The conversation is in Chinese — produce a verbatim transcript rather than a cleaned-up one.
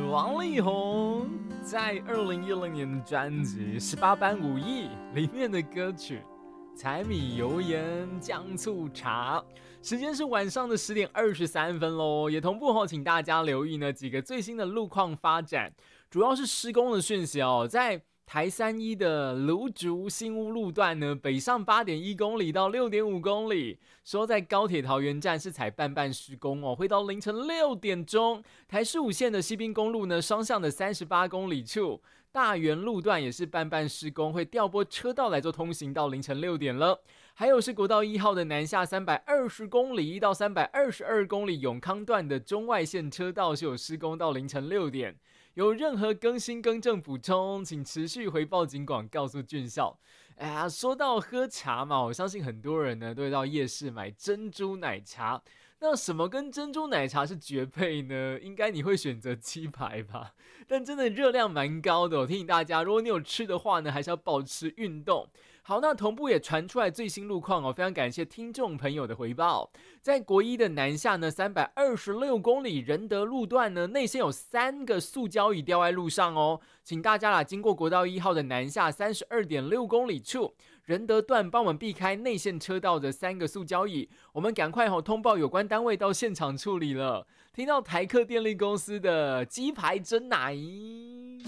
王力宏在二零一零年的专辑《十八般武艺》里面的歌曲柴米油盐酱醋茶。时间是晚上的十点二十三分咯，也同步后请大家留意呢几个最新的路况发展，主要是施工的讯息哦。在台三一的芦竹新屋路段呢，北上 八点一公里到 六点五公里，说在高铁桃园站是采半半施工哦，会到凌晨六点钟。台十五线的西滨公路呢，双向的三十八公里处，大园路段也是半半施工，会调拨车道来做通行到凌晨六点了。还有是国道一号的南下三百二十公里到三百二十二公里永康段的中外线车道是有施工到凌晨六点。有任何更新更正补充，请持续回报警广告诉俊孝。哎呀，说到喝茶嘛，我相信很多人呢都会到夜市买珍珠奶茶。那什么跟珍珠奶茶是绝配呢？应该你会选择鸡排吧？但真的热量蛮高的哦，提醒大家，如果你有吃的话呢，还是要保持运动。好，那同步也传出来最新路况哦，非常感谢听众朋友的回报。在国一的南下呢，三百二十六公里仁德路段呢，内线有三个塑胶椅掉在路上哦，请大家啦，经过国道一号的南下 三十二点六公里处，仁德段帮我们避开内线车道的三个塑胶椅，我们赶快吼通报有关单位到现场处理了。听到台客电力公司的鸡排珍奶。